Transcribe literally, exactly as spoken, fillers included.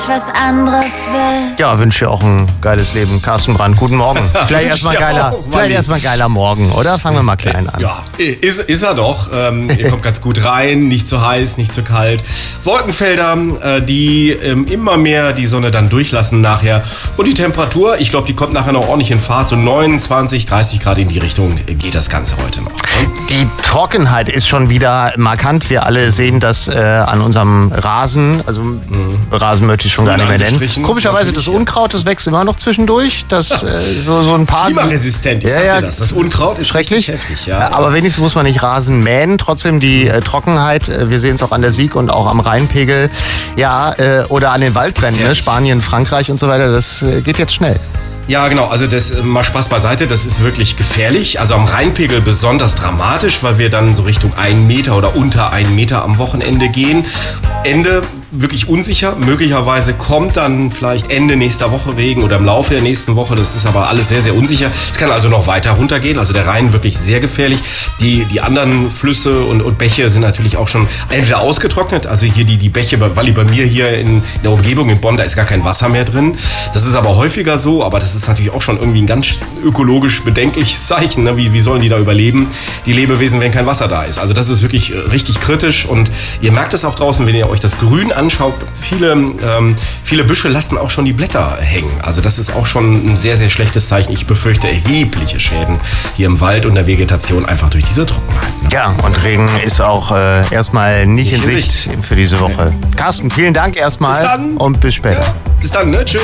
was anderes will. Ja, wünsche dir auch ein geiles Leben. Carsten Brandt, guten Morgen. Vielleicht erstmal geiler, vielleicht erst mal geiler Morgen, oder? Fangen wir mal klein an. Ja, ist, ist er doch. Ähm, ihr kommt ganz gut rein, nicht zu heiß, nicht zu kalt. Wolkenfelder, äh, die ähm, immer mehr die Sonne dann durchlassen nachher. Und die Temperatur, ich glaube, die kommt nachher noch ordentlich in Fahrt. So neunundzwanzig, dreißig Grad in die Richtung geht das Ganze heute noch. Ne? Die Trockenheit ist schon wieder markant. Wir alle sehen das äh, an unserem Rasen. Also mhm. Rasen möchte ich schon gar nicht mehr nennen. Komischerweise, das Unkraut, das wächst immer noch zwischendurch. Das, ja. äh, so, so ein paar... Klimaresistent, ich ja, sagte ja, das. Das Unkraut ist schrecklich heftig. Ja, ja. Aber wenigstens muss man nicht Rasen mähen. Trotzdem die äh, Trockenheit, äh, wir sehen es auch an der Sieg und auch am Rheinpegel. Ja, äh, oder an den Waldbränden, ne? Spanien, Frankreich und so weiter. Das äh, geht jetzt schnell. Ja, genau. Also das, mal Spaß beiseite, das ist wirklich gefährlich. Also am Rheinpegel besonders dramatisch, weil wir dann so Richtung einen Meter oder unter einen Meter am Wochenende gehen. Ende wirklich unsicher. Möglicherweise kommt dann vielleicht Ende nächster Woche Regen oder im Laufe der nächsten Woche. Das ist aber alles sehr, sehr unsicher. Es kann also noch weiter runtergehen. Also der Rhein wirklich sehr gefährlich. Die, die anderen Flüsse und, und Bäche sind natürlich auch schon entweder ausgetrocknet. Also hier die, die Bäche, weil bei mir hier in, in der Umgebung in Bonn, da ist gar kein Wasser mehr drin. Das ist aber häufiger so. Aber das ist natürlich auch schon irgendwie ein ganz ökologisch bedenkliches Zeichen. Ne? Wie, wie sollen die da überleben, die Lebewesen, wenn kein Wasser da ist? Also das ist wirklich richtig kritisch. Und ihr merkt es auch draußen, wenn ihr euch das Grün anschaut, viele, ähm, viele Büsche lassen auch schon die Blätter hängen. Also das ist auch schon ein sehr, sehr schlechtes Zeichen. Ich befürchte erhebliche Schäden hier im Wald und der Vegetation einfach durch diese Trockenheit. Ne? Ja, und Regen ist auch äh, erstmal nicht, nicht in Sicht, Sicht für diese Woche. Nee. Carsten, vielen Dank erstmal bis dann. Und bis später. Ja, bis dann, ne? Tschüss.